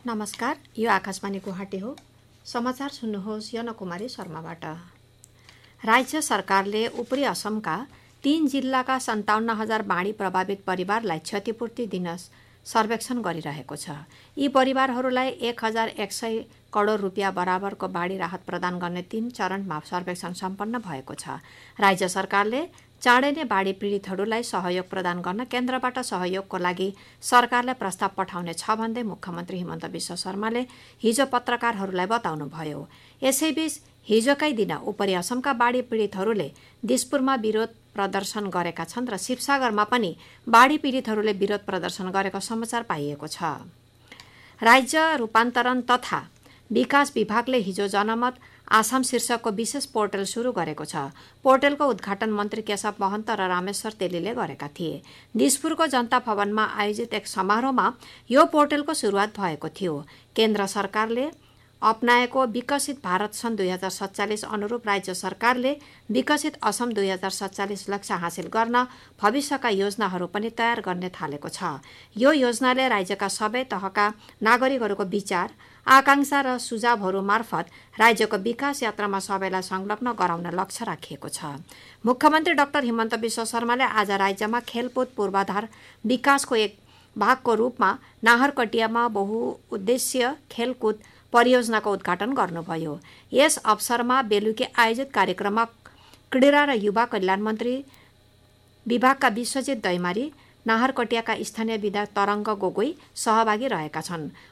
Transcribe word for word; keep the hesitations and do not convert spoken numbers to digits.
नमस्कार, यो आकाशवाणी गुवाहाटी हो। समाचार सुन्नुहोस् यन कुमारी शर्माबाट। राज्य सरकारले उपरी असमका तीन जिल्लाका सन्ताउन्न हजार बाढी प्रभावित परिवारलाई क्षतिपूर्ति दिन सर्वेक्षण गरिरहेको छ। यी परिवारहरूलाई एक हजार एक सय करोड रुपियाँ बराबरको बाढी राहत प्रदान गर्ने तीन चरणमा सर्वेक्षण सम्पन्न भएको छ। राज्य सरकारले चाँडै नै बाढी पीडितहरूलाई सहयोग प्रदान गर्न केन्द्रबाट सहयोगको लागि सरकारले प्रस्ताव पठाउने छ भन्दै मुख्यमन्त्री हिमन्त बिश्व शर्माले हिजो पत्रकारहरूलाई बताउनुभयो। यसैबीच हिजोकै दिन उपरी असमका बाढी पीडितहरूले दिसपुरमा विरोध प्रदर्शन गरेका छन् र शिवसागरमा पनि बाढी पीडितहरूले विरोध प्रदर्शन गरेको समाचार पाइएको छ। राज्य रूपान्तरण तथा विकास विभागले हिजो जनमत आसाम शीर्षकको विशेष पोर्टल सुरु गरेको छ। पोर्टलको उद्घाटन मन्त्री केशव महन्त र रामेश्वर तेलीले गरेका थिए। दिसपुरको जनता भवनमा आयोजित एक समारोहमा यो पोर्टलको सुरुवात भएको थियो। केन्द्र सरकारले अपनाएको विकसित भारत सन् दुई हजार सत्तालिस अनुरूप राज्य सरकारले विकसित असम दुई हजार सत्तालिस लक्ष्य हासिल गर्न भविष्यका योजनाहरू पनि तयार गर्ने थालेको छ। यो योजनाले राज्यका सबै तहका नागरिकहरूको विचार, आकांक्षा र सुझावहरू मार्फत राज्यको विकास यात्रामा सबैलाई संलग्न गराउन लक्ष्य राखिएको छ। मुख्यमन्त्री डाक्टर हिमन्त बिश्व शर्माले आज राज्यमा खेलकुद पूर्वाधार विकासको एक भागको रूपमा नाहरकटियामा बहुउद्देश्य खेलकुद परियोजनाको उद्घाटन गर्नुभयो। यस अवसरमा बेलुकी आयोजित कार्यक्रममा क्रीडा र युवा कल्याण मन्त्री विभागका विश्वजित दैमारी, नाहरकटियाका स्थानीय विधायक तरङ्ग गोगोई सहभागी रहेका छन्।